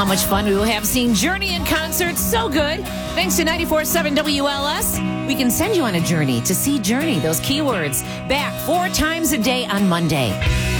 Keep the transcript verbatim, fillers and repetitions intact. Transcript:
how much fun we will have seeing Journey in concert. So good. Thanks to ninety-four point seven W L S, we can send you on a journey to see Journey, those keywords, back four times a day on Monday.